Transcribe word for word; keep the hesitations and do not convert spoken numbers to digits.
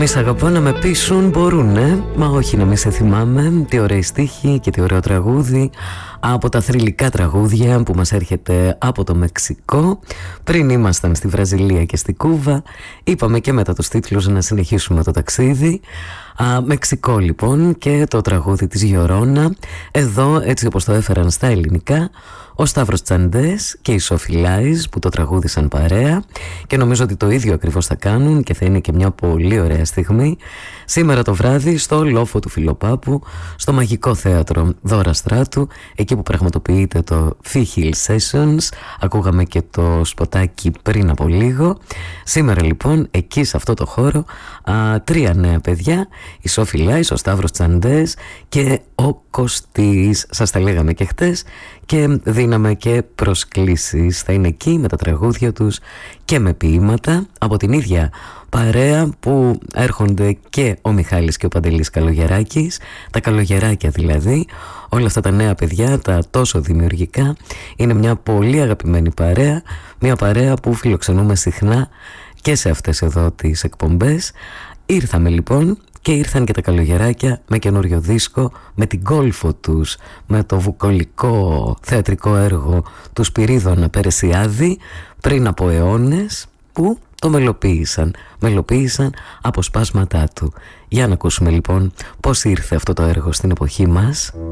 Μη σ' αγαπώ να με πείσουν μπορούνε, μα όχι να μη σε θυμάμαι. Τι ωραία στίχη και τι ωραίο τραγούδι από τα θρυλικά τραγούδια που μας έρχεται από το Μεξικό. Πριν ήμασταν στη Βραζιλία και στη Κούβα, είπαμε και μετά τους τίτλους να συνεχίσουμε το ταξίδι. Α, Μεξικό λοιπόν και το τραγούδι της Γιορώνα. Εδώ έτσι όπως το έφεραν στα ελληνικά ο Σταύρος Τσαντές και η Σόφι Λάιζ που το τραγούδισαν παρέα, και νομίζω ότι το ίδιο ακριβώς θα κάνουν και θα είναι και μια πολύ ωραία στιγμή σήμερα το βράδυ στο λόφο του Φιλοπάπου, στο μαγικό θέατρο Δώρα Στράτου, εκεί που πραγματοποιείται το Fee Hill Sessions. Ακούγαμε και το σποτάκι πριν από λίγο. Σήμερα λοιπόν εκεί σε αυτό το χώρο α, τρία νέα παιδιά, η Σόφι Λάιζ, ο Σταύρος Τσαντές και ο Κωστής. Σας τα λέγαμε και χτες και δίναμε και προσκλήσεις. Θα είναι εκεί με τα τραγούδια τους και με ποίηματα από την ίδια παρέα που έρχονται και ο Μιχάλης και ο Παντελής Καλογεράκης, τα Καλογεράκια δηλαδή. Όλα αυτά τα νέα παιδιά, τα τόσο δημιουργικά, είναι μια πολύ αγαπημένη παρέα, μια παρέα που φιλοξενούμε συχνά και σε αυτές εδώ τις εκπομπές. Ήρθαμε λοιπόν και ήρθαν και τα Καλογεράκια με καινούριο δίσκο, με την κόλφο τους, με το βουκολικό θεατρικό έργο του Σπυρίδωνα Περεσιάδη πριν από αιώνες, που το μελοποίησαν, μελοποίησαν αποσπάσματά του. Για να ακούσουμε λοιπόν πώς ήρθε αυτό το έργο στην εποχή μας.